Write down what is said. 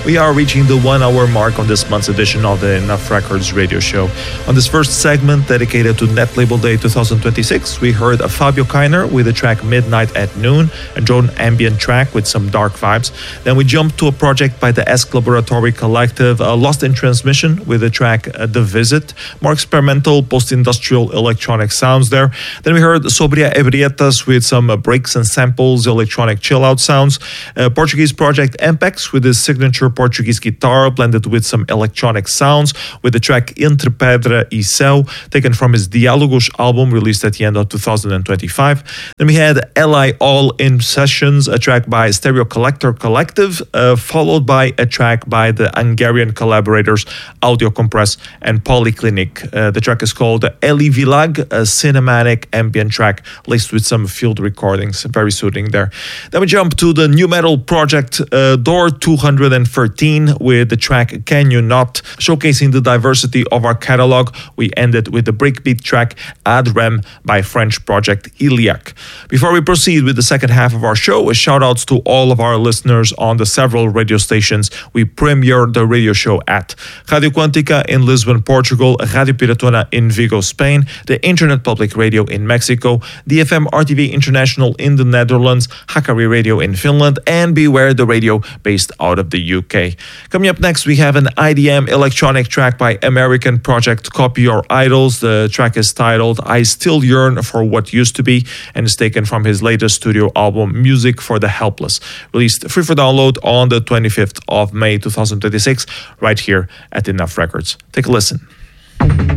We are reaching the 1 hour mark on this month's edition of the Enough Records radio show. On this first segment dedicated to Net Label Day 2026, we heard a Fabio Kainer with the track Midnight at Noon, a drone ambient track with some dark vibes. Then we jumped to a project by the ESC Laboratory Collective, Lost in Transmission with the track The Visit, more experimental post-industrial electronic sounds there. Then we heard Sobria Ebrietas with some breaks and samples, electronic chill-out sounds. Portuguese project Ampex with his signature Portuguese guitar blended with some electronic sounds with the track Entre Pedra e Céu, taken from his Diálogos album released at the end of 2025. Then we had Li All in Sessions, a track by Stereo Collector Collective, followed by a track by the Hungarian collaborators Audio Compress and Polyclinic. The track is called Eli Vilag, a cinematic ambient track laced with some field recordings, very soothing there. Then we jump to the new metal project Door 213 with the track Can You Not, showcasing the diversity of our catalog. We ended with the breakbeat track Ad Rem by French project Iliac. Before we proceed with the second half of our show, a shout outs to all of our listeners on the several radio stations we premiere the radio show at: Radio Quantica in Lisbon, Portugal, Radio Piratona in Vigo, Spain, the Internet Public Radio in Mexico, DFM RTV International in the Netherlands, Hakari Radio in Finland, and Beware the Radio based out of the UK. Coming up next, we have an IDM electronic track by American project Copy Your Idols. The track is titled I Still Yearn for What Used to Be and is taken from his latest studio album Music for the Helpless, released free for download on the 25th of May 2026 right here at Enough Records. Take a listen.